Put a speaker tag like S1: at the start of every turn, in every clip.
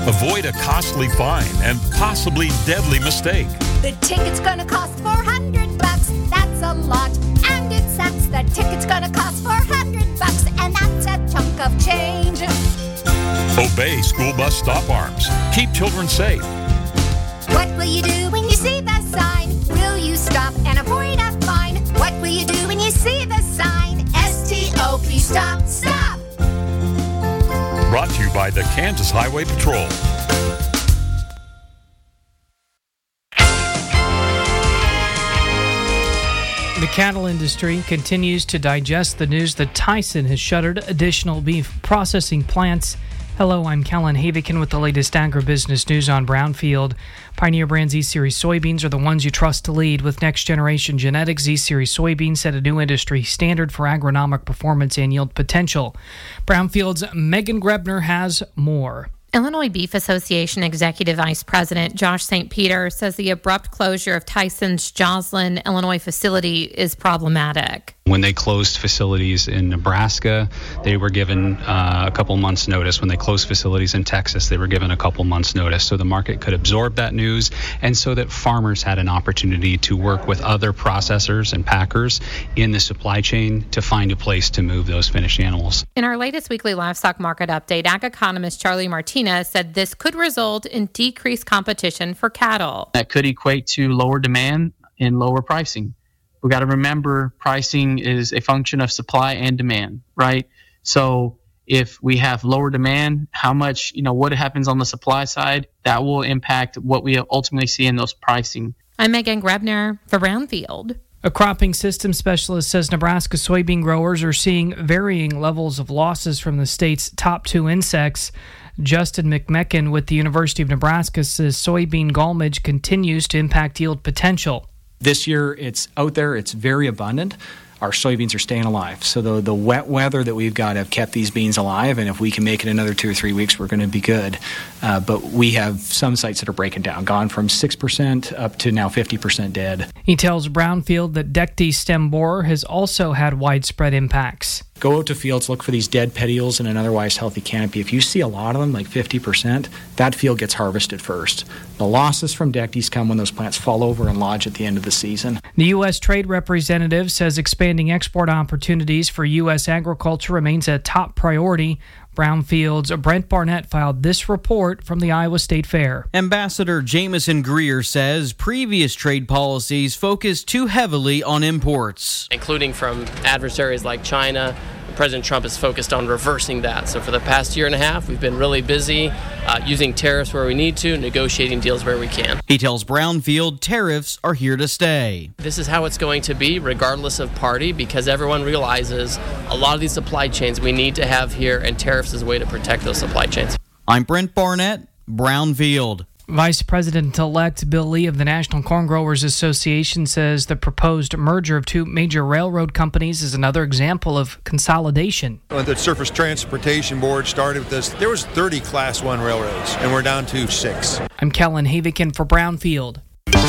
S1: Avoid a costly fine and possibly deadly mistake.
S2: The ticket's gonna cost $400. That's a lot. And it sucks. The ticket's gonna cost $400. And that's a chunk of change.
S1: Obey school bus stop arms. Keep children safe.
S2: What will you do when you see the sign? Will you stop and avoid a fine? What will you do when you see the sign? S-T-O-P, stop, stop.
S1: Brought to you by the Kansas Highway Patrol.
S3: The cattle industry continues to digest the news that Tyson has shuttered additional beef processing plants. Hello, I'm Kellen Havikin with the latest agribusiness news on Brownfield. Pioneer Brands E-Series soybeans are the ones you trust to lead. With next-generation genetics, E-Series soybeans set a new industry standard for agronomic performance and yield potential. Brownfield's Megan Grebner has more.
S4: Illinois Beef Association Executive Vice President Josh St. Peter says the abrupt closure of Tyson's Joslyn, Illinois facility is problematic.
S5: When they closed facilities in Nebraska, they were given a couple months' notice. When they closed facilities in Texas, they were given a couple months' notice so the market could absorb that news and so that farmers had an opportunity to work with other processors and packers in the supply chain to find a place to move those finished animals.
S4: In our latest weekly livestock market update, ag economist Charlie Martinez said this could result in decreased competition for cattle.
S6: That could equate to lower demand and lower pricing. We got to remember pricing is a function of supply and demand, right? So if we have lower demand, how much, what happens on the supply side, that will impact what we ultimately see in those pricing.
S4: I'm Megan Grebner for Brownfield.
S3: A cropping system specialist says Nebraska soybean growers are seeing varying levels of losses from the state's top two insects. Justin McMecken with the University of Nebraska says soybean gallmage continues to impact yield potential.
S7: This year, it's out there. It's very abundant. Our soybeans are staying alive. So the wet weather that we've got have kept these beans alive, and if we can make it another 2 or 3 weeks, we're going to be good. But we have some sites that are breaking down, gone from 6% up to now 50% dead.
S3: He tells Brownfield that Dectee stem borer has also had widespread impacts.
S7: Go out to fields, look for these dead petioles in an otherwise healthy canopy. If you see a lot of them, like 50%, that field gets harvested first. The losses from Dectees come when those plants fall over and lodge at the end of the season.
S3: The U.S. Trade Representative says expanding export opportunities for U.S. agriculture remains a top priority. Brownfield's Brent Barnett filed this report from the Iowa State Fair.
S8: Ambassador Jamison Greer says previous trade policies focused too heavily on imports,
S9: including from adversaries like China. President Trump is focused on reversing that. So for the past year and a half, we've been really busy using tariffs where we need to, negotiating deals where we can.
S8: He tells Brownfield tariffs are here to stay.
S9: This is how it's going to be regardless of party, because everyone realizes a lot of these supply chains we need to have here, and tariffs is a way to protect those supply chains.
S8: I'm Brent Barnett, Brownfield.
S3: Vice President-elect Bill Lee of the National Corn Growers Association says the proposed merger of two major railroad companies is another example of consolidation.
S10: When the Surface Transportation Board started with this, there was 30 Class 1 railroads, and we're down to 6.
S3: I'm Kellen Havikin for Brownfield.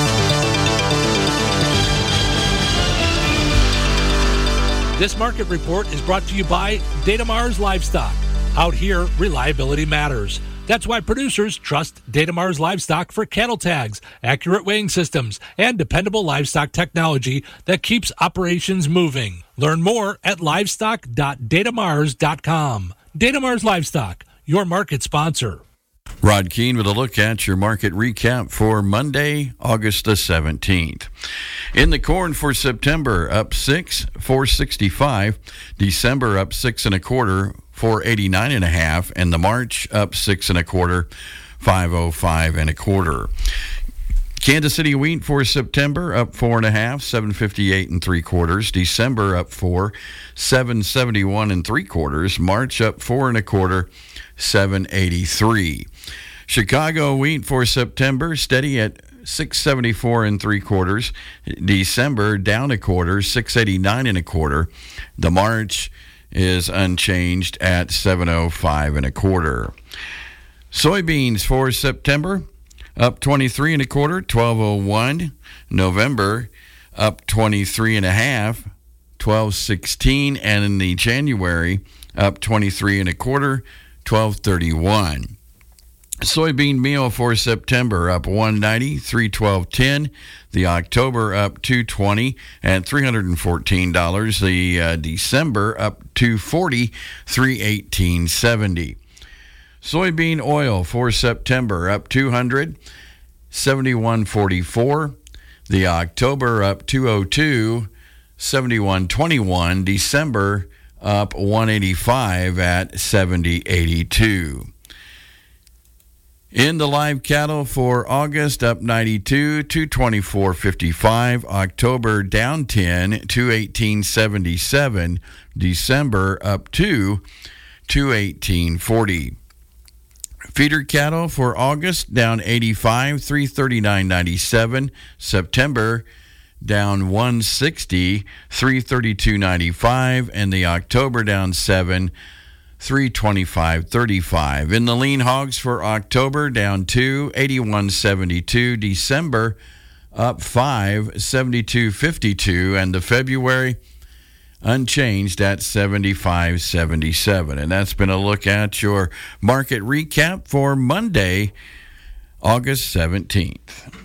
S11: This market report is brought to you by Datamars Livestock. Out here, reliability matters. That's why producers trust Datamars Livestock for cattle tags, accurate weighing systems, and dependable livestock technology that keeps operations moving. Learn more at livestock.datamars.com. Datamars Livestock, your market sponsor.
S12: Rod Keene with a look at your market recap for Monday, August the 17th. In the corn for September, up 6, 465. December up 6 1/4, 489 1/2, and the March up 6 1/4, 505 1/4. Kansas City wheat for September up 4 1/2, 758 3/4. December up 4, 771 3/4. March up 4 1/4, 783. Chicago wheat for September steady at 674 3/4. December down 1/4, 689 1/4. The March is unchanged at 705 1/4. Soybeans for September up 23 1/4, 1201. November up 23 1/2, 1216, and in the January up 23 1/4, 1231. Soybean meal for September up $190, $312.10. The October up $220 and $314. The December up $240, $318.70. Soybean oil for September up $200, $71.44. The October up $202, $71.21. December up $185 at $70.82. In the live cattle for August, up 92, $224.55. October down 10, $218.77. December up 2, $218.40. Feeder cattle for August, down 85, $339.97. September down 160, $332.95. And the October down 7, $325.35. In the lean hogs for October, down 2, $81.72. December up 5, $72.52. And the February unchanged at $75.77. And that's been a look at your market recap for Monday, August 17th.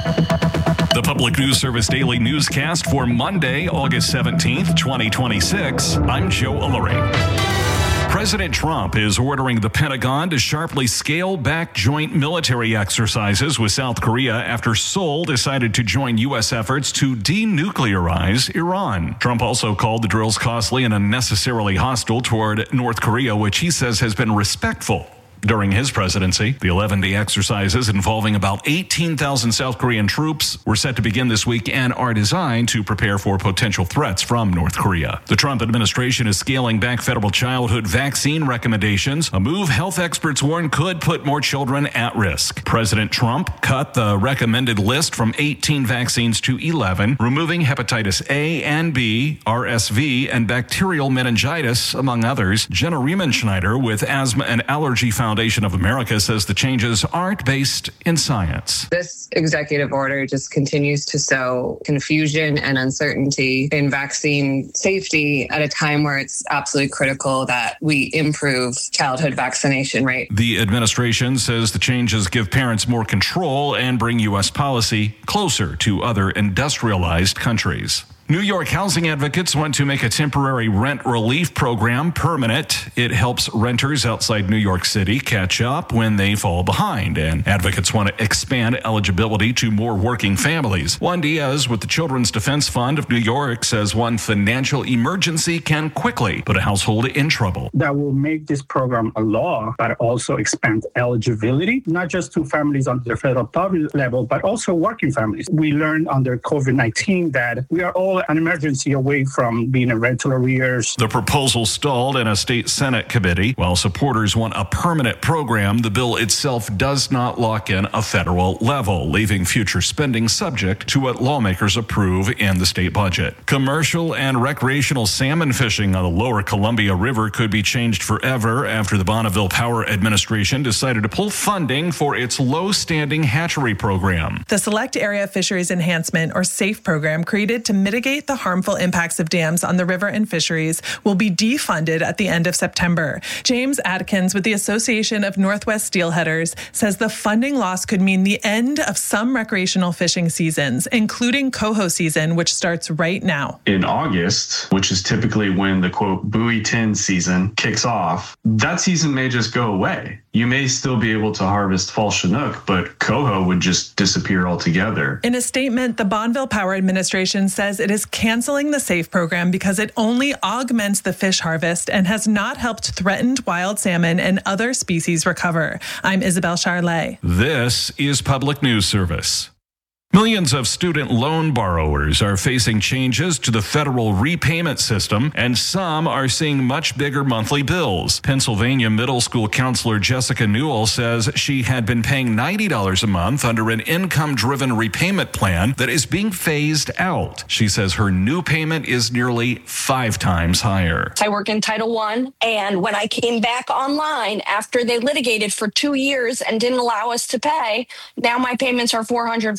S13: The Public News Service Daily Newscast for Monday, August 17th, 2026. I'm Joe Ullery. President Trump is ordering the Pentagon to sharply scale back joint military exercises with South Korea after Seoul decided to join U.S. efforts to denuclearize Iran. Trump also called the drills costly and unnecessarily hostile toward North Korea, which he says has been respectful. During his presidency, the 11-day exercises involving about 18,000 South Korean troops were set to begin this week and are designed to prepare for potential threats from North Korea. The Trump administration is scaling back federal childhood vaccine recommendations, a move health experts warn could put more children at risk. President Trump cut the recommended list from 18 vaccines to 11, removing hepatitis A and B, RSV, and bacterial meningitis, among others. Jenna Riemenschneider with Asthma and Allergy Foundation of America says the changes aren't based in science.
S14: This executive order just continues to sow confusion and uncertainty in vaccine safety at a time where it's absolutely critical that we improve childhood vaccination rate.
S13: The administration says the changes give parents more control and bring U.S. policy closer to other industrialized countries. New York housing advocates want to make a temporary rent relief program permanent. It helps renters outside New York City catch up when they fall behind, and advocates want to expand eligibility to more working families. Juan Diaz with the Children's Defense Fund of New York says one financial emergency can quickly put a household in trouble.
S15: That will make this program a law, but also expand eligibility, not just to families under the federal poverty level, but also working families. We learned under COVID-19 that we are all an emergency away from being in rental arrears.
S13: The proposal stalled in a state Senate committee. While supporters want a permanent program, the bill itself does not lock in a federal level, leaving future spending subject to what lawmakers approve in the state budget. Commercial and recreational salmon fishing on the lower Columbia River could be changed forever after the Bonneville Power Administration decided to pull funding for its low-standing hatchery program.
S16: The Select Area Fisheries Enhancement, or SAFE program, created to mitigate the harmful impacts of dams on the river and fisheries, will be defunded at the end of September. James Adkins with the Association of Northwest Steelheaders says the funding loss could mean the end of some recreational fishing seasons, including coho season, which starts right now.
S17: In August, which is typically when the quote buoy 10 season kicks off, that season may just go away. You may still be able to harvest fall Chinook, but coho would just disappear altogether.
S16: In a statement, the Bonneville Power Administration says it is canceling the SAFE program because it only augments the fish harvest and has not helped threatened wild salmon and other species recover. I'm Isabel Charlet.
S13: This is Public News Service. Millions of student loan borrowers are facing changes to the federal repayment system, and some are seeing much bigger monthly bills. Pennsylvania middle school counselor Jessica Newell says she had been paying $90 a month under an income-driven repayment plan that is being phased out. She says her new payment is nearly 5 times higher.
S18: I work in Title I, and when I came back online after they litigated for 2 years and didn't allow us to pay, now my payments are $440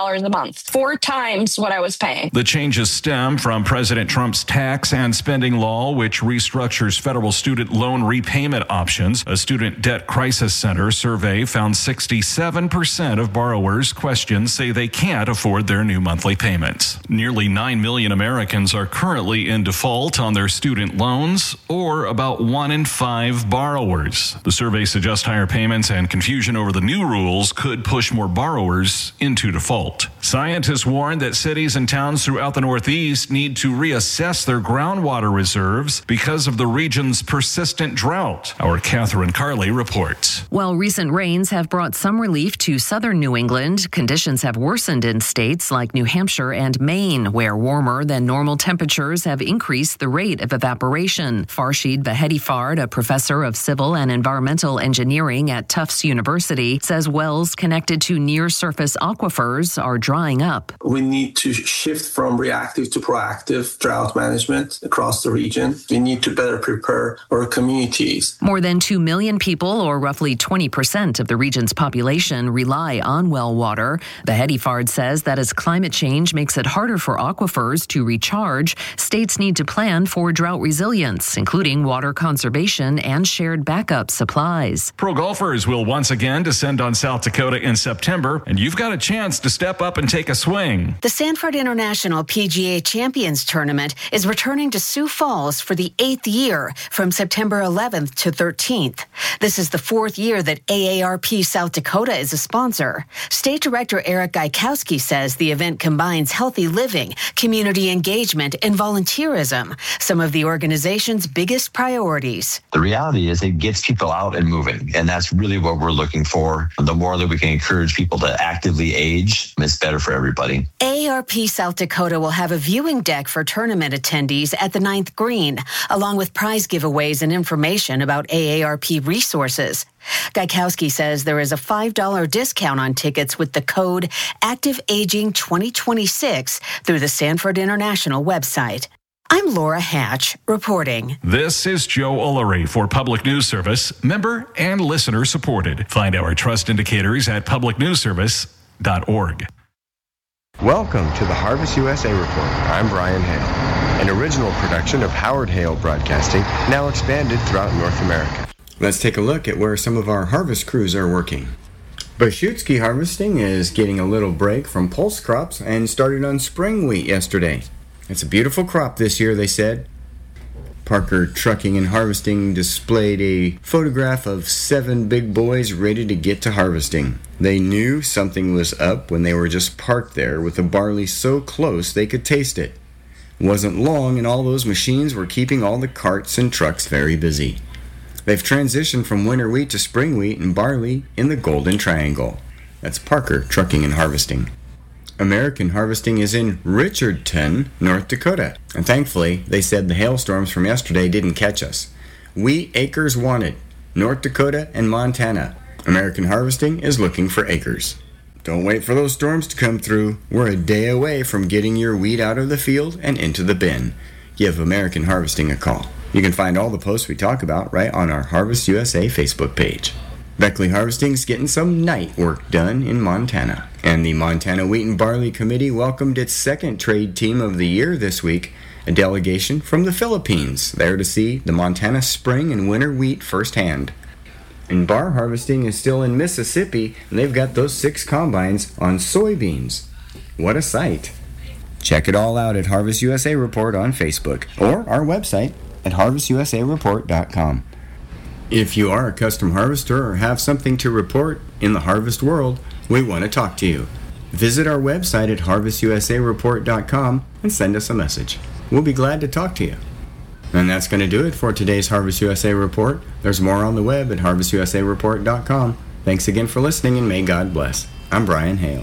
S18: $1,000 a month, 4 times what I was paying.
S13: The changes stem from President Trump's tax and spending law, which restructures federal student loan repayment options. A student debt crisis center survey found 67% of borrowers questioned say they can't afford their new monthly payments. Nearly 9 million Americans are currently in default on their student loans, or about 1 in 5 borrowers. The survey suggests higher payments and confusion over the new rules could push more borrowers into default. Scientists warn that cities and towns throughout the Northeast need to reassess their groundwater reserves because of the region's persistent drought. Our Catherine Carley reports.
S19: While recent rains have brought some relief to southern New England, conditions have worsened in states like New Hampshire and Maine, where warmer than normal temperatures have increased the rate of evaporation. Farshid Vahedi-Fard, a professor of civil and environmental engineering at Tufts University, says wells connected to near-surface aquifers are drying up.
S20: We need to shift from reactive to proactive drought management across the region. We need to better prepare our communities.
S19: More than 2 million people, or roughly 20% of the region's population, rely on well water. Vahedi-Fard says that as climate change makes it harder for aquifers to recharge, states need to plan for drought resilience, including water conservation and shared backup supplies.
S13: Pro golfers will once again descend on South Dakota in September, and you've got a chance to step up and take a swing.
S21: The Sanford International PGA Champions Tournament is returning to Sioux Falls for the 8th year from September 11th to 13th. This is the 4th year that AARP South Dakota is a sponsor. State Director Eric Gaikowski says the event combines healthy living, community engagement, and volunteerism, some of the organization's biggest priorities.
S22: The reality is it gets people out and moving, and that's really what we're looking for. The more that we can encourage people to actively age, it's better for everybody.
S21: AARP South Dakota will have a viewing deck for tournament attendees at the 9th green, along with prize giveaways and information about AARP resources. Gaikowski says there is a $5 discount on tickets with the code ActiveAging2026 through the Sanford International website. I'm Laura Hatch, reporting.
S13: This is Joe Ullery for Public News Service, member and listener supported. Find our trust indicators at publicnewsservice.org.
S23: Welcome to the Harvest USA Report. I'm Brian Hale, an original production of Howard Hale Broadcasting, now expanded throughout North America.
S24: Let's take a look at where some of our harvest crews are working. Beschutski Harvesting is getting a little break from pulse crops and started on spring wheat yesterday. It's a beautiful crop this year, they said. Parker Trucking and Harvesting displayed a photograph of 7 big boys ready to get to harvesting. They knew something was up when they were just parked there with the barley so close they could taste it. It wasn't long and all those machines were keeping all the carts and trucks very busy. They've transitioned from winter wheat to spring wheat and barley in the Golden Triangle. That's Parker Trucking and Harvesting. American Harvesting is in Richardton, North Dakota. And thankfully, they said the hailstorms from yesterday didn't catch us. Wheat acres wanted, North Dakota and Montana. American Harvesting is looking for acres. Don't wait for those storms to come through. We're a day away from getting your wheat out of the field and into the bin. Give American Harvesting a call. You can find all the posts we talk about right on our Harvest USA Facebook page. Beckley Harvesting's getting some night work done in Montana. And the Montana Wheat and Barley Committee welcomed its second trade team of the year this week, a delegation from the Philippines, there to see the Montana spring and winter wheat firsthand. And Bar Harvesting is still in Mississippi, and they've got those 6 combines on soybeans. What a sight. Check it all out at Harvest USA Report on Facebook or our website at harvestusareport.com. If you are a custom harvester or have something to report in the harvest world, we want to talk to you. Visit our website at harvestusareport.com and send us a message. We'll be glad to talk to you. And that's going to do it for today's Harvest USA Report. There's more on the web at harvestusareport.com. Thanks again for listening, and may God bless. I'm Brian Hale.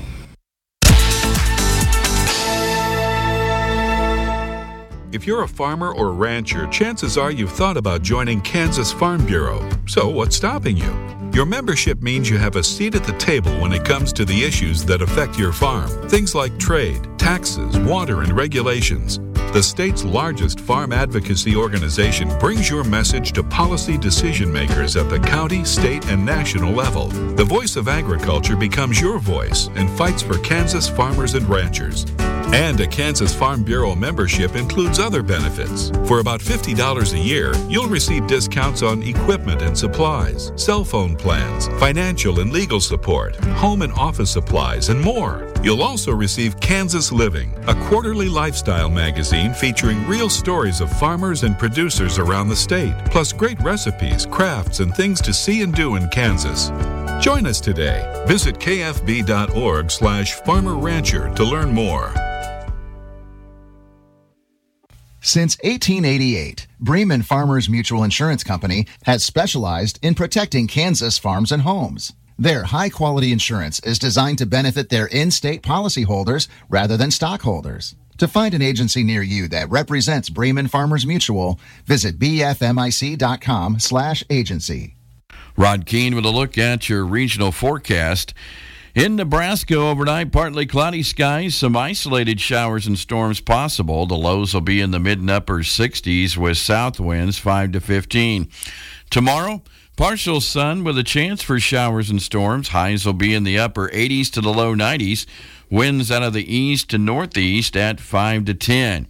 S1: If you're a farmer or rancher, chances are you've thought about joining Kansas Farm Bureau. So what's stopping you? Your membership means you have a seat at the table when it comes to the issues that affect your farm. Things like trade, taxes, water, and regulations. the state's largest farm advocacy organization, brings your message to policy decision makers at the county, state, and national level. The Voice of Agriculture becomes your voice and fights for Kansas farmers and ranchers. And a Kansas Farm Bureau membership includes other benefits. For about $50 a year, you'll receive discounts on equipment and supplies, cell phone plans, financial and legal support, home and office supplies, and more. You'll also receive Kansas Living, a quarterly lifestyle magazine featuring real stories of farmers and producers around the state, plus great recipes, crafts, and things to see and do in Kansas. Join us today. Visit kfb.org/Farmer Rancher to learn more.
S2: Since 1888, Bremen Farmers Mutual Insurance Company has specialized in protecting Kansas farms and homes. Their high-quality insurance is designed to benefit their in-state policyholders rather than stockholders. To find an agency near you that represents Bremen Farmers Mutual, visit bfmic.com/agency.
S12: Rod Keene with a look at your regional forecast. In Nebraska overnight, partly cloudy skies, some isolated showers and storms possible. The lows will be in the mid and upper 60s with south winds 5 to 15. Tomorrow, partial sun with a chance for showers and storms. Highs will be in the upper 80s to the low 90s. Winds out of the east to northeast at 5 to 10.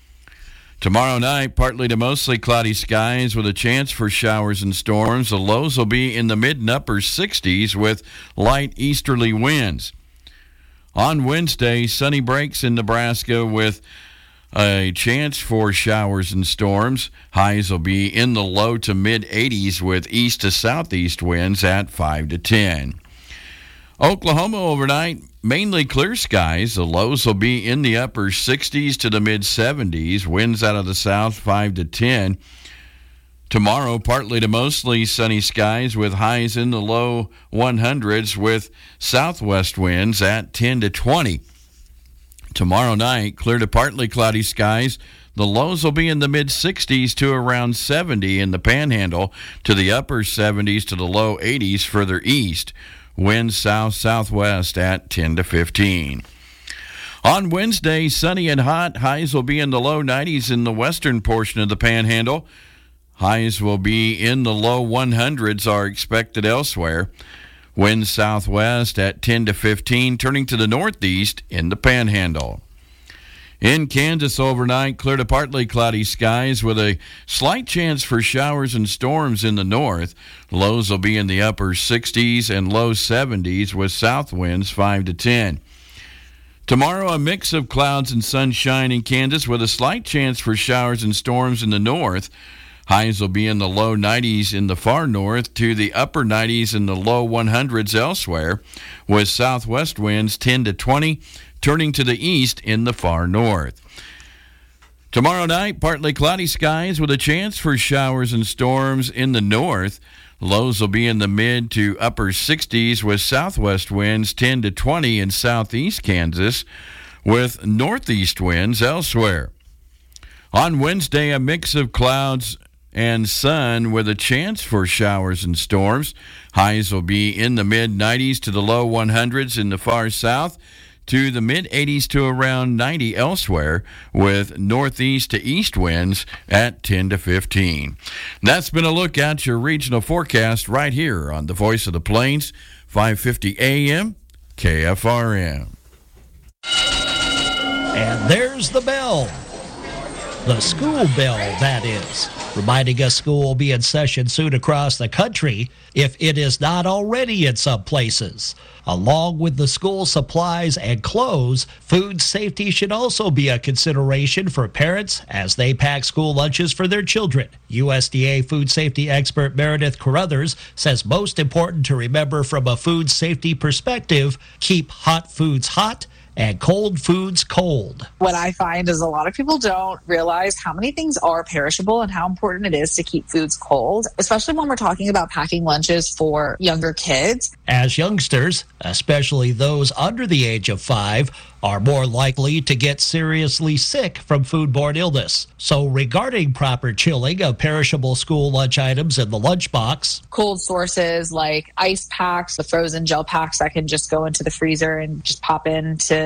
S12: Tomorrow night, partly to mostly cloudy skies with a chance for showers and storms. The lows will be in the mid and upper 60s with light easterly winds. On Wednesday, sunny breaks in Nebraska with a chance for showers and storms. Highs will be in the low to mid 80s with east to southeast winds at 5 to 10. Oklahoma overnight, mainly clear skies. The lows will be in the upper 60s to the mid 70s. Winds out of the south 5 to 10. Tomorrow, partly to mostly sunny skies with highs in the low 100s with southwest winds at 10 to 20. Tomorrow night, clear to partly cloudy skies. The lows will be in the mid 60s to around 70 in the Panhandle, to the upper 70s to the low 80s further east. Winds south-southwest at 10 to 15. On Wednesday, sunny and hot. Highs will be in the low 90s in the western portion of the Panhandle. Highs will be in the low 100s are expected elsewhere. Winds southwest at 10 to 15, turning to the northeast in the Panhandle. In Kansas overnight, clear to partly cloudy skies with a slight chance for showers and storms in the north. Lows will be in the upper 60s and low 70s with south winds 5 to 10. Tomorrow, a mix of clouds and sunshine in Kansas with a slight chance for showers and storms in the north. Highs will be in the low 90s in the far north to the upper 90s in the low 100s elsewhere, with southwest winds 10 to 20, turning to the east in the far north. Tomorrow night, partly cloudy skies with a chance for showers and storms in the north. Lows will be in the mid to upper 60s with southwest winds 10 to 20 in southeast Kansas, with northeast winds elsewhere. On Wednesday, a mix of clouds and sun with a chance for showers and storms. Highs will be in the mid-90s to the low 100s in the far south, to the mid-80s to around 90 elsewhere, with northeast to east winds at 10 to 15. That's been a look at your regional forecast right here on the Voice of the Plains, 550 AM, KFRM.
S4: And there's the bell. The school bell, that is, reminding us school will be in session soon across the country, if it is not already in some places. Along with the school supplies and clothes, food safety should also be a consideration for parents as they pack school lunches for their children. USDA food safety expert Meredith Carruthers says most important to remember from a food safety perspective, keep hot foods hot and cold foods cold.
S5: What I find is a lot of people don't realize how many things are perishable and how important it is to keep foods cold, especially when we're talking about packing lunches for younger kids.
S4: As youngsters, especially those under the age of 5, are more likely to get seriously sick from foodborne illness. So regarding proper chilling of perishable school lunch items in the lunchbox,
S5: cold sources like ice packs, the frozen gel packs that can just go into the freezer and just pop into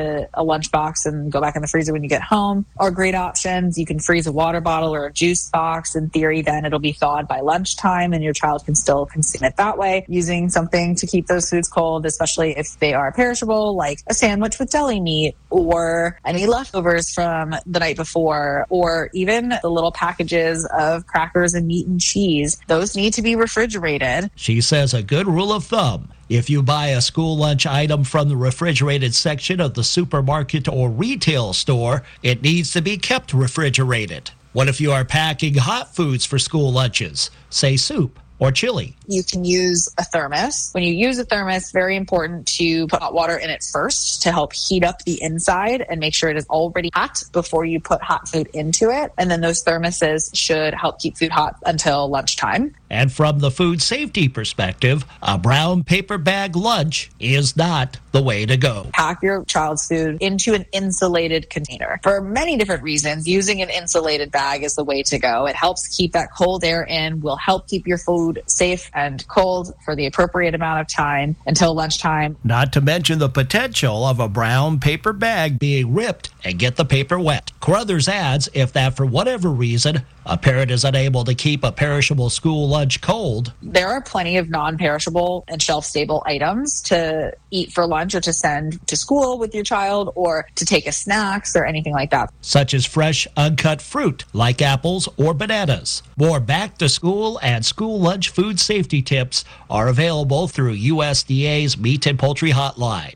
S5: into a lunchbox and go back in the freezer when you get home are great options. You can freeze a water bottle or a juice box. In theory, then it'll be thawed by lunchtime and your child can still consume it that way, using something to keep those foods cold, especially if they are perishable, like a sandwich with deli meat or any leftovers from the night before, or even the little packages of crackers and meat and cheese. Those need to be refrigerated.
S4: She says a good rule of thumb: if you buy a school lunch item from the refrigerated section of the supermarket or retail store, it needs to be kept refrigerated. What if you are packing hot foods for school lunches, say soup or chili?
S5: You can use a thermos. When you use a thermos, very important to put hot water in it first to help heat up the inside and make sure it is already hot before you put hot food into it. And then those thermoses should help keep food hot until lunchtime.
S4: And from the food safety perspective, a brown paper bag lunch is not the way to go.
S5: Pack your child's food into an insulated container. For many different reasons, using an insulated bag is the way to go. It helps keep that cold air in, will help keep your food safe and cold for the appropriate amount of time until lunchtime.
S4: Not to mention the potential of a brown paper bag being ripped and get the paper wet. Carruthers adds, if that for whatever reason a parent is unable to keep a perishable school lunch cold,
S5: there are plenty of non-perishable and shelf-stable items to eat for lunch or to send to school with your child or to take as snacks or anything like that.
S4: Such as fresh, uncut fruit like apples or bananas. More back-to-school and school lunch food safety tips are available through USDA's Meat and Poultry Hotline,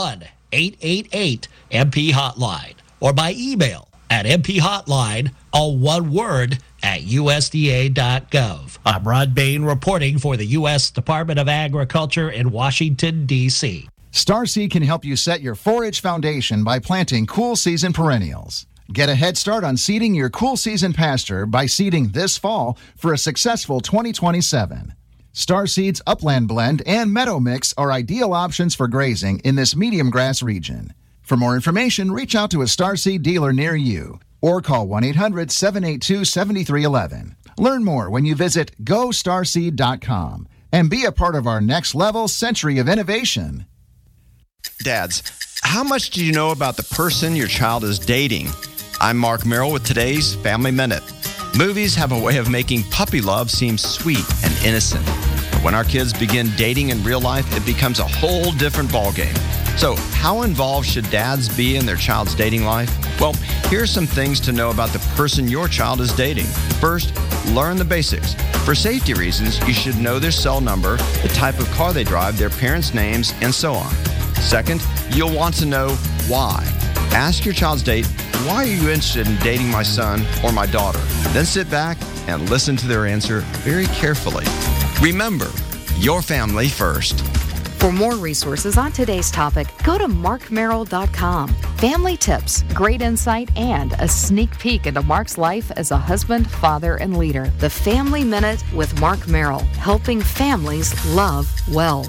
S4: 1-888-MP-HOTLINE, or by email at mphotline, all one word, at USDA.gov. I'm Rod Bain reporting for the U.S. Department of Agriculture in Washington, D.C.
S2: Starseed can help you set your forage foundation by planting cool season perennials. Get a head start on seeding your cool season pasture by seeding this fall for a successful 2027. Starseed's Upland Blend and Meadow Mix are ideal options for grazing in this medium grass region. For more information, reach out to a Starseed dealer near you or call 1-800-782-7311. Learn more when you visit GoStarseed.com and be a part of our next level century of innovation.
S6: Dads, how much do you know about the person your child is dating? I'm Mark Merrill with today's Family Minute. Movies have a way of making puppy love seem sweet and innocent. But when our kids begin dating in real life, it becomes a whole different ballgame. So, how involved should dads be in their child's dating life? Well, here are some things to know about the person your child is dating. First, learn the basics. For safety reasons, you should know their cell number, the type of car they drive, their parents' names, and so on. Second, you'll want to know why. Ask your child's date, why are you interested in dating my son or my daughter? Then sit back and listen to their answer very carefully. Remember, your family first.
S7: For more resources on today's topic, go to markmerrill.com. Family tips, great insight, and a sneak peek into Mark's life as a husband, father, and leader. The Family Minute with Mark Merrill, helping families love well.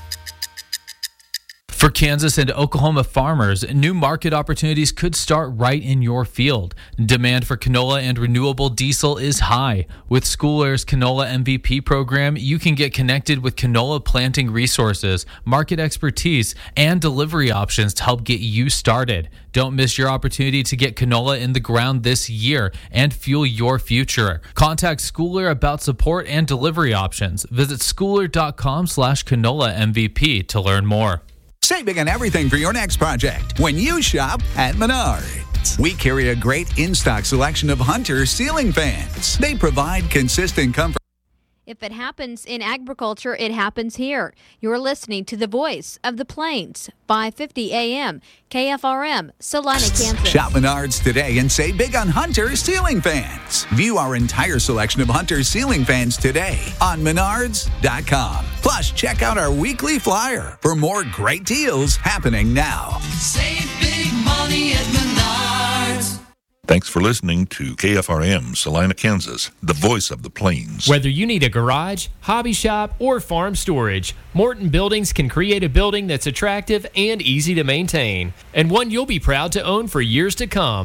S8: For Kansas and Oklahoma farmers, new market opportunities could start right in your field. Demand for canola and renewable diesel is high. With School Air's Canola MVP program, you can get connected with canola planting resources, market expertise, and delivery options to help get you started. Don't miss your opportunity to get canola in the ground this year and fuel your future. Contact School Air about support and delivery options. Visit schooler.com/canola MVP to learn more.
S9: Save big on everything for your next project when you shop at Menards. We carry a great in-stock selection of Hunter ceiling fans. They provide consistent comfort.
S25: If it happens in agriculture, it happens here. You're listening to the voice of the Plains, 550 AM, KFRM, Salina, Kansas.
S9: Shop Menards today and save big on Hunter ceiling fans. View our entire selection of Hunter ceiling fans today on Menards.com. Plus, check out our weekly flyer for more great deals happening now.
S26: Save big money at Menards.
S1: Thanks for listening to KFRM, Salina, Kansas, the voice of the Plains.
S27: Whether you need a garage, hobby shop, or farm storage, Morton Buildings can create a building that's attractive and easy to maintain, and one you'll be proud to own for years to come.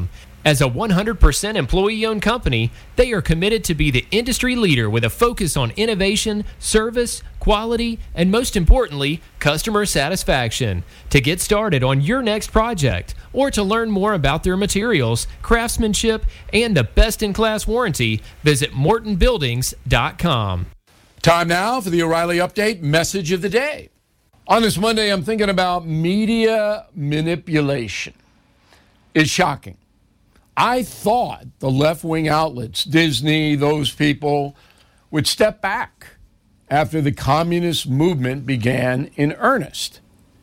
S27: As a 100% employee-owned company, they are committed to be the industry leader with a focus on innovation, service, quality, and most importantly, customer satisfaction. To get started on your next project or to learn more about their materials, craftsmanship, and the best-in-class warranty, visit MortonBuildings.com.
S3: Time now for the O'Reilly Update message of the day. On this Monday, I'm thinking about media manipulation. It's shocking. I thought the left-wing outlets, Disney, those people, would step back after the communist movement began in earnest.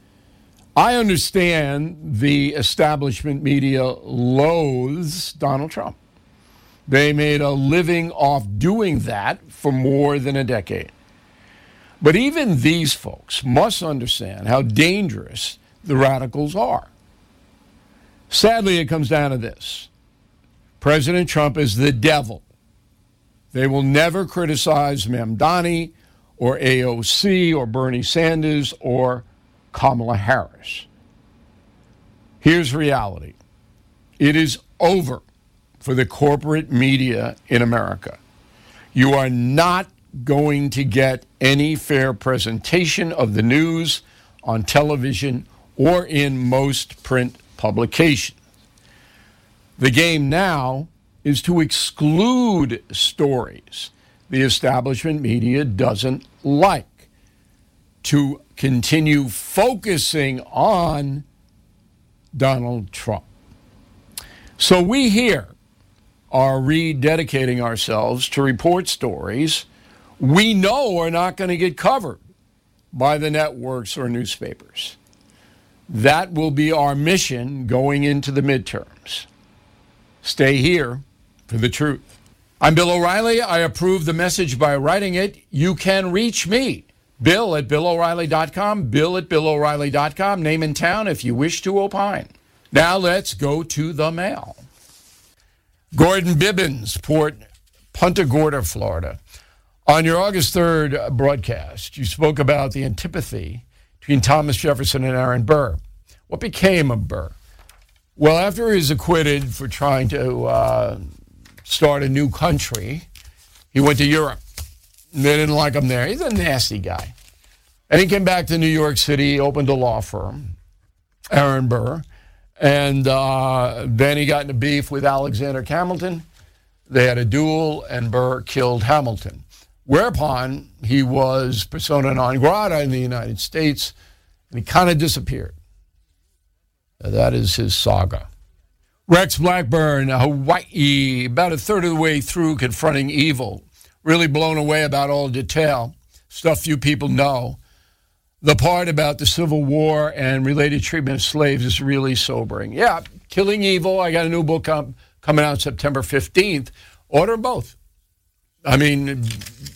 S3: I understand the establishment media loathes Donald Trump. They made a living off doing that for more than a decade. But even these folks must understand how dangerous the radicals are. Sadly, it comes down to this. President Trump is the devil. They will never criticize Mamdani or AOC or Bernie Sanders or Kamala Harris. Here's reality. It is over for the corporate media in America. You are not going to get any fair presentation of the news on television or in most print publications. The game now is to exclude stories the establishment media doesn't like, to continue focusing on Donald Trump. So we here are rededicating ourselves to report stories we know are not going to get covered by the networks or newspapers. That will be our mission going into the midterms. Stay here for the truth. I'm Bill O'Reilly. I approve the message by writing it. You can reach me, Bill at BillO'Reilly.com, Bill at BillO'Reilly.com, name and town if you wish to opine. Now let's go to the mail. Gordon Bibbins, Port Punta Gorda, Florida. On your August 3rd broadcast, you spoke about the antipathy between Thomas Jefferson and Aaron Burr. What became of Burr? Well, after he was acquitted for trying to start a new country, he went to Europe. They didn't like him there. He's a nasty guy. And he came back to New York City, opened a law firm, Aaron Burr, and then he got into beef with Alexander Hamilton. They had a duel, and Burr killed Hamilton. Whereupon he was persona non grata in the United States, and he kind of disappeared. That is his saga. Rex Blackburn, Hawaii, about a third of the way through Confronting Evil. Really blown away about all the detail, stuff few people know. The part about the Civil War and related treatment of slaves is really sobering. Yeah, Killing Evil, I got a new book coming out September 15th. Order both. I mean,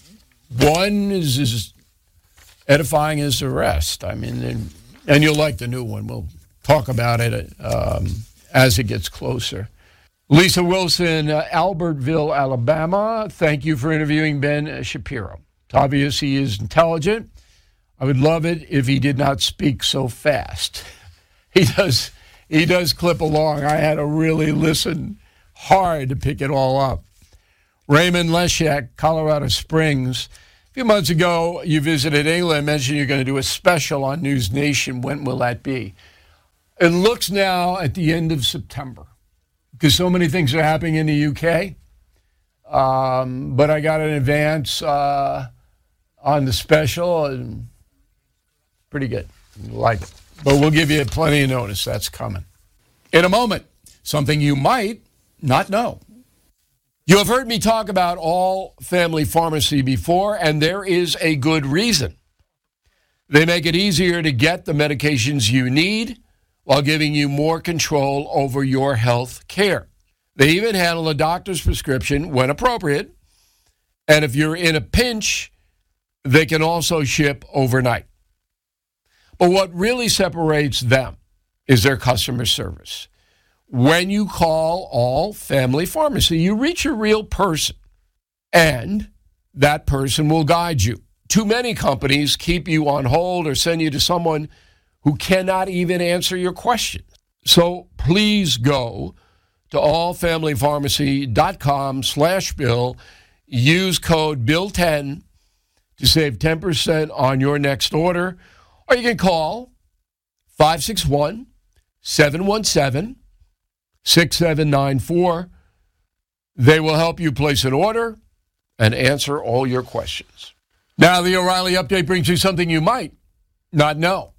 S3: one is as edifying as the rest. I mean, and you'll like the new one. We'll talk about it as it gets closer. Lisa Wilson, Albertville, Alabama. Thank you for interviewing Ben Shapiro. It's obvious he is intelligent. I would love it if he did not speak so fast. He does clip along. I had to really listen hard to pick it all up. Raymond Leshak, Colorado Springs. A few months ago, you visited England, mentioned you're going to do a special on News Nation. When will that be? It looks now at the end of September because so many things are happening in the UK. But I got an advance on the special, and pretty good. Like it. But we'll give you plenty of notice. That's coming. In a moment, something you might not know. You have heard me talk about All Family Pharmacy before, and there is a good reason. They make it easier to get the medications you need while giving you more control over your health care. They even handle a doctor's prescription when appropriate, and if you're in a pinch, they can also ship overnight. But what really separates them is their customer service. When you call All Family Pharmacy, you reach a real person, and that person will guide you. Too many companies keep you on hold or send you to someone who cannot even answer your questions. So please go to allfamilypharmacy.com/Bill. Use code BILL10 to save 10% on your next order. Or you can call 561-717-6794. They will help you place an order and answer all your questions. Now, the O'Reilly Update brings you something you might not know.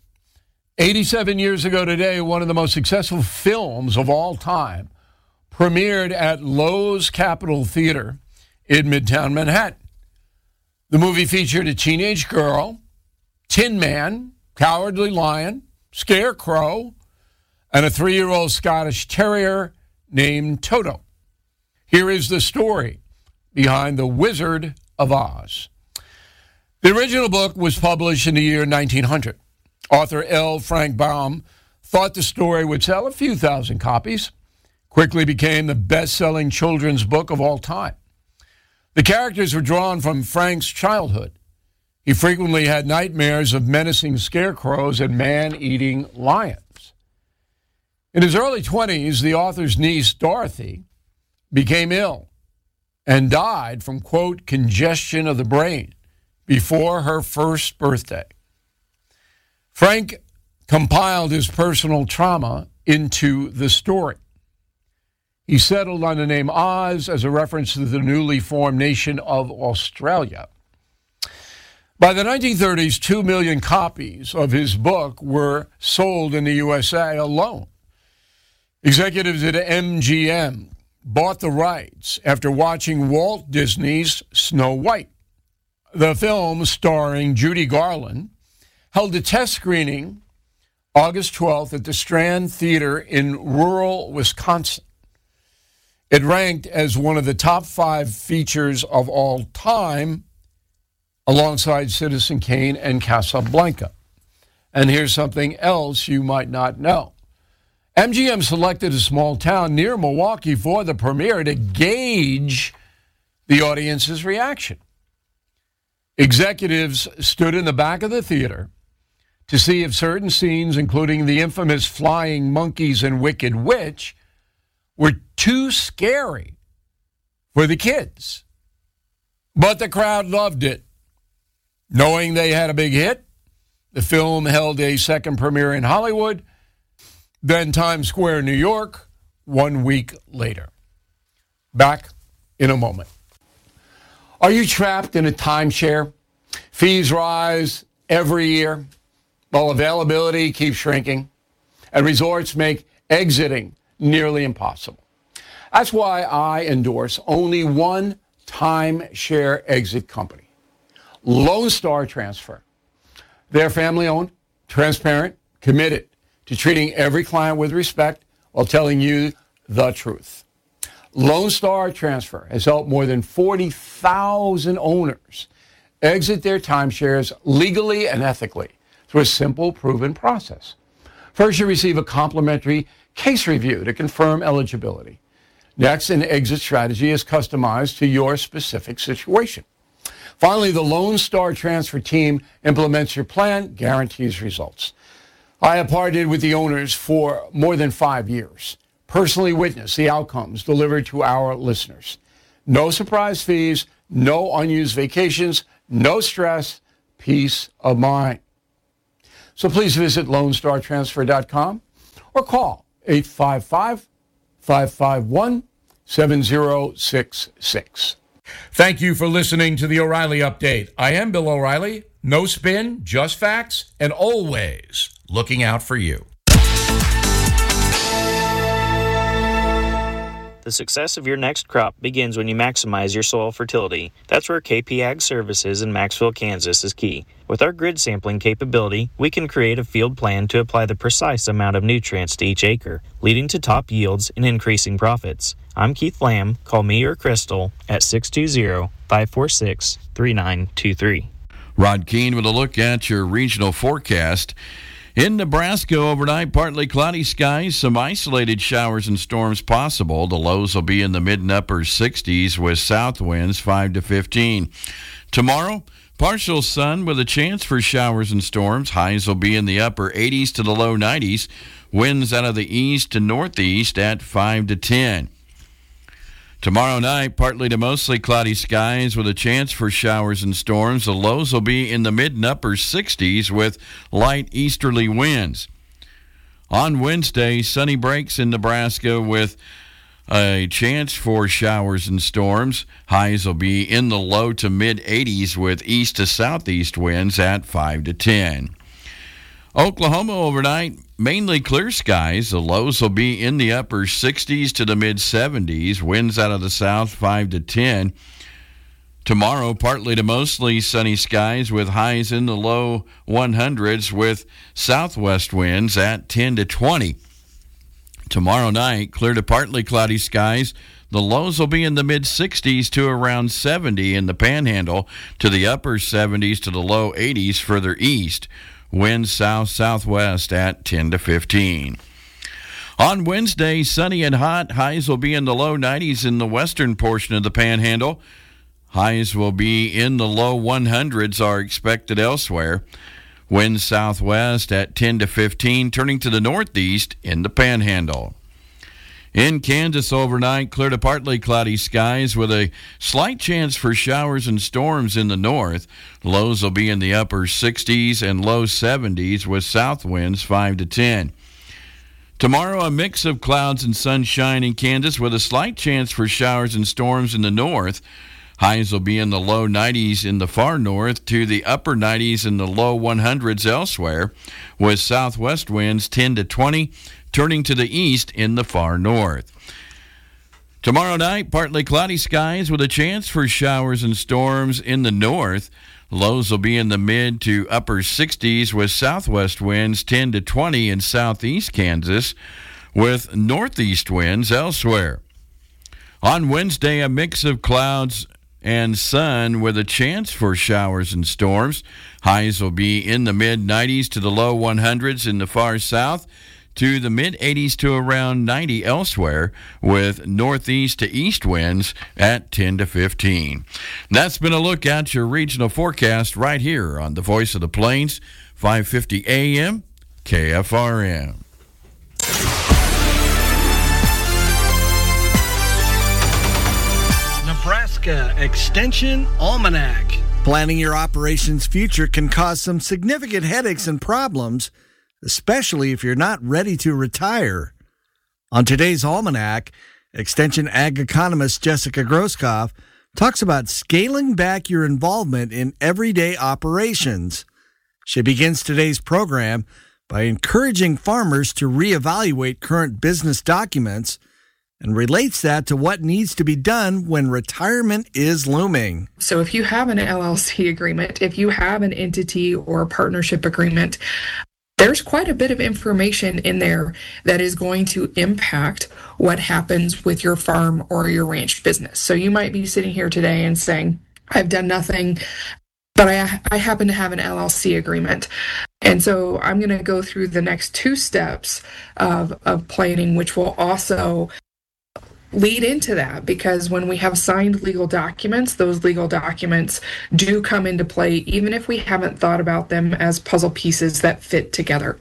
S3: 87 years ago today, one of the most successful films of all time premiered at Lowe's Capitol Theater in Midtown Manhattan. The movie featured a teenage girl, Tin Man, Cowardly Lion, Scarecrow, and a 3-year-old Scottish Terrier named Toto. Here is the story behind The Wizard of Oz. The original book was published in the year 1900. Author L. Frank Baum thought the story would sell a few thousand copies, quickly became the best-selling children's book of all time. The characters were drawn from Frank's childhood. He frequently had nightmares of menacing scarecrows and man-eating lions. In his early 20s, the author's niece, Dorothy, became ill and died from, quote, congestion of the brain before her first birthday. Frank compiled his personal trauma into the story. He settled on the name Oz as a reference to the newly formed nation of Australia. By the 1930s, 2 million copies of his book were sold in the USA alone. Executives at MGM bought the rights after watching Walt Disney's Snow White. The film, starring Judy Garland, held a test screening August 12th at the Strand Theater in rural Wisconsin. It ranked as one of the top 5 features of all time, alongside Citizen Kane and Casablanca. And here's something else you might not know. MGM selected a small town near Milwaukee for the premiere to gauge the audience's reaction. Executives stood in the back of the theater to see if certain scenes, including the infamous flying monkeys and Wicked Witch, were too scary for the kids. But the crowd loved it. Knowing they had a big hit, the film held a second premiere in Hollywood, then Times Square, New York, 1 week later. Back in a moment. Are you trapped in a timeshare? Fees rise every year, while availability keeps shrinking, and resorts make exiting nearly impossible. That's why I endorse only one timeshare exit company, Lone Star Transfer. They're family-owned, transparent, committed to treating every client with respect while telling you the truth. Lone Star Transfer has helped more than 40,000 owners exit their timeshares legally and ethically through a simple, proven process. First, you receive a complimentary case review to confirm eligibility. Next, an exit strategy is customized to your specific situation. Finally, the Lone Star Transfer team implements your plan, guarantees results. I have partnered with the owners for more than 5 years, personally witnessed the outcomes delivered to our listeners. No surprise fees, no unused vacations, no stress, peace of mind. So please visit LoneStarTransfer.com or call 855-551-7066. Thank you for listening to the O'Reilly Update. I am Bill O'Reilly. No spin, just facts, and always looking out for you.
S10: The success of your next crop begins when you maximize your soil fertility. That's where KP Ag Services in Maxville, Kansas is key. With our grid sampling capability, we can create a field plan to apply the precise amount of nutrients to each acre, leading to top yields and increasing profits. I'm Keith Lamb. Call me or Crystal at 620-546-3923.
S12: Rod Keene with a look at your regional forecast. In Nebraska overnight, partly cloudy skies, some isolated showers and storms possible. The lows will be in the mid and upper 60s with south winds 5 to 15. Tomorrow, Partial sun with a chance for showers and storms. Highs will be in the upper 80s to the low 90s. Winds out of the east to northeast at 5 to 10. Tomorrow night, partly to mostly cloudy skies with a chance for showers and storms. The lows will be in the mid and upper 60s with light easterly winds. On Wednesday, sunny breaks in Nebraska with a chance for showers and storms. Highs will be in the low to mid 80s with east to southeast winds at 5 to 10. Oklahoma overnight, mainly clear skies. The lows will be in the upper 60s to the mid 70s. Winds out of the south 5 to 10. Tomorrow, partly to mostly sunny skies with highs in the low 100s with southwest winds at 10 to 20. Tomorrow night, clear to partly cloudy skies. The lows will be in the mid-60s to around 70 in the Panhandle, to the upper 70s to the low 80s further east. Winds south-southwest at 10 to 15. On Wednesday, sunny and hot. Highs will be in the low 90s in the western portion of the Panhandle. Highs will be in the low 100s are expected elsewhere. Winds southwest at 10 to 15, turning to the northeast in the Panhandle. In Kansas overnight, clear to partly cloudy skies with a slight chance for showers and storms in the north. Lows will be in the upper 60s and low 70s with south winds 5 to 10. Tomorrow, a mix of clouds and sunshine in Kansas with a slight chance for showers and storms in the north. Highs will be in the low 90s in the far north to the upper 90s in the low 100s elsewhere, with southwest winds 10 to 20, turning to the east in the far north. Tomorrow night, partly cloudy skies with a chance for showers and storms in the north. Lows will be in the mid to upper 60s with southwest winds 10 to 20 in southeast Kansas, with northeast winds elsewhere. On Wednesday, a mix of clouds and sun with a chance for showers and storms. Highs will be in the mid-90s to the low 100s in the far south, to the mid-80s to around 90 elsewhere, with northeast to east winds at 10 to 15. That's been a look at your regional forecast right here on the Voice of the Plains, 550 AM, KFRM.
S11: Nebraska Extension Almanac. Planning your operations future can cause some significant headaches and problems, especially if you're not ready to retire. On today's Almanac, Extension Ag economist Jessica Groskopf talks about scaling back your involvement in everyday operations. She begins today's program by encouraging farmers to reevaluate current business documents and relates that to what needs to be done when retirement is looming.
S14: So if you have an LLC agreement, if you have an entity or a partnership agreement, there's quite a bit of information in there that is going to impact what happens with your farm or your ranch business. So you might be sitting here today and saying, I've done nothing, but I happen to have an LLC agreement. And so I'm going to go through the next two steps of planning, which will also lead into that, because when we have signed legal documents, those legal documents do come into play, even if we haven't thought about them as puzzle pieces that fit together.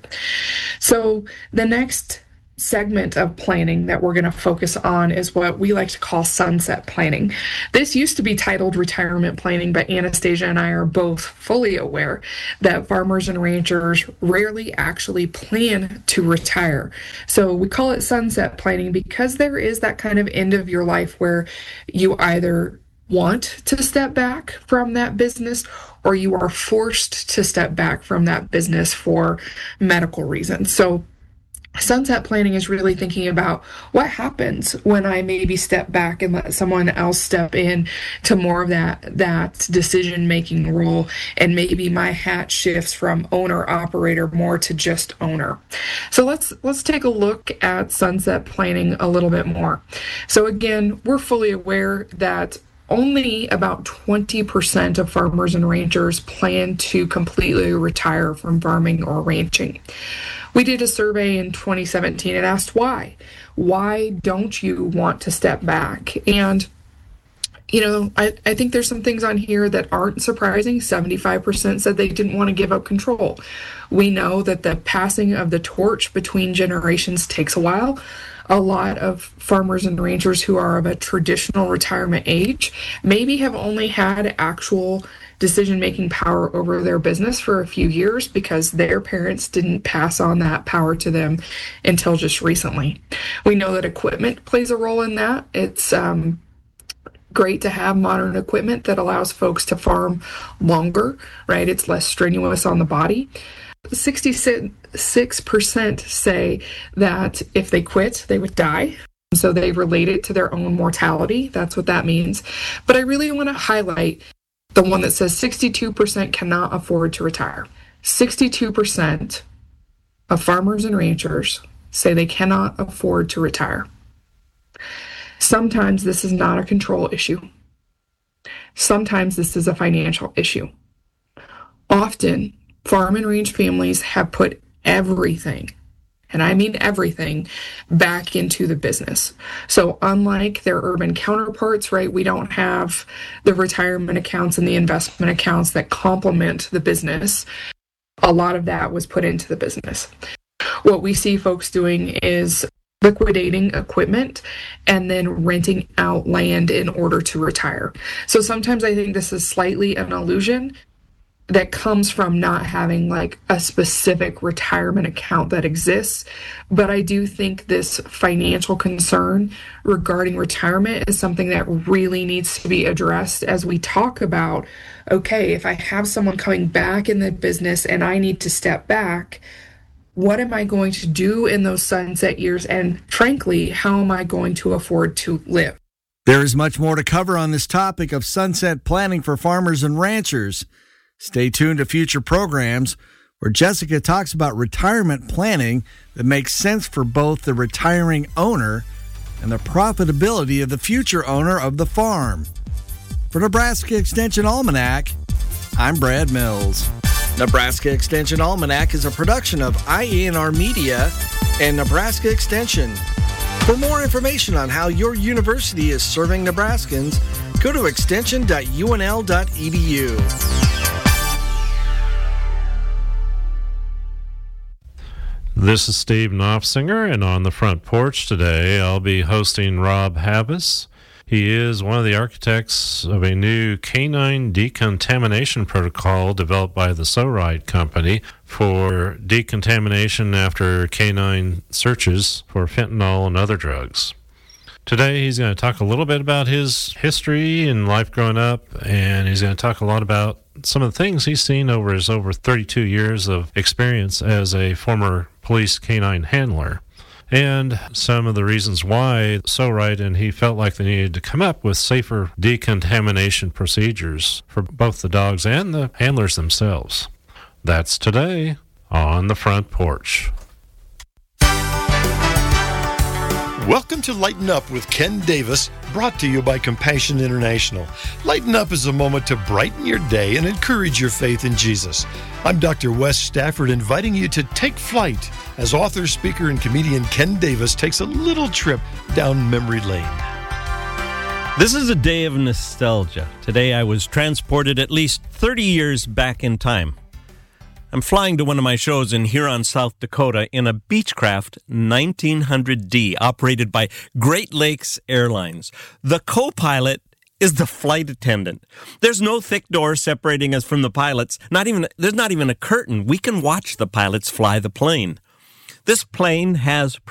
S14: So the next segment of planning that we're going to focus on is what we like to call sunset planning. This used to be titled retirement planning, but Anastasia and I are both fully aware that farmers and ranchers rarely actually plan to retire. So we call it sunset planning because there is that kind of end of your life where you either want to step back from that business or you are forced to step back from that business for medical reasons. So sunset planning is really thinking about what happens when I maybe step back and let someone else step in to more of that decision-making role, and maybe my hat shifts from owner-operator more to just owner. So let's take a look at sunset planning a little bit more. So again, we're fully aware that only about 20% of farmers and ranchers plan to completely retire from farming or ranching. We did a survey in 2017 and asked why. Why don't you want to step back? And I think there's some things on here that aren't surprising. 75% said they didn't want to give up control. We know that the passing of the torch between generations takes a while. A lot of farmers and ranchers who are of a traditional retirement age maybe have only had actual decision-making power over their business for a few years because their parents didn't pass on that power to them until just recently. We know that equipment plays a role in that. It's great to have modern equipment that allows folks to farm longer, right? It's less strenuous on the body. 66% say that if they quit, they would die. So they relate it to their own mortality. That's what that means. But I really want to highlight the one that says 62% cannot afford to retire. 62% of farmers and ranchers say they cannot afford to retire. Sometimes this is not a control issue. Sometimes this is a financial issue. Often, farm and ranch families have put everything, and I mean everything, back into the business. So unlike their urban counterparts, right, we don't have the retirement accounts and the investment accounts that complement the business. A lot of that was put into the business. What we see folks doing is liquidating equipment and then renting out land in order to retire. So sometimes I think this is slightly an illusion that comes from not having like a specific retirement account that exists. But I do think this financial concern regarding retirement is something that really needs to be addressed as we talk about, okay, if I have someone coming back in the business and I need to step back, what am I going to do in those sunset years? And frankly, how am I going to afford to live?
S11: There is much more to cover on this topic of sunset planning for farmers and ranchers. Stay tuned to future programs where Jessica talks about retirement planning that makes sense for both the retiring owner and the profitability of the future owner of the farm. For Nebraska Extension Almanac, I'm Brad Mills. Nebraska Extension Almanac is a production of IENR Media and Nebraska Extension. For more information on how your university is serving Nebraskans, go to extension.unl.edu.
S15: This is Steve Knopfsinger, and on the front porch today, I'll be hosting Rob Habas. He is one of the architects of a new canine decontamination protocol developed by the So-Right Company for decontamination after canine searches for fentanyl and other drugs. Today, he's going to talk a little bit about his history and life growing up, and he's going to talk a lot about some of the things he's seen over his over 32 years of experience as a former police canine handler, and some of the reasons why So-Right and he felt like they needed to come up with safer decontamination procedures for both the dogs and the handlers themselves. That's today on the front porch.
S16: Welcome to Lighten Up with Ken Davis, brought to you by Compassion International. Lighten Up is a moment to brighten your day and encourage your faith in Jesus. I'm Dr. Wes Stafford, inviting you to take flight as author, speaker, and comedian Ken Davis takes a little trip down memory lane.
S17: This is a day of nostalgia. Today I was transported at least 30 years back in time. I'm flying to one of my shows in Huron, South Dakota in a Beechcraft 1900D operated by Great Lakes Airlines. The co-pilot is the flight attendant. There's no thick door separating us from the pilots. There's not even a curtain. We can watch the pilots fly the plane. This plane has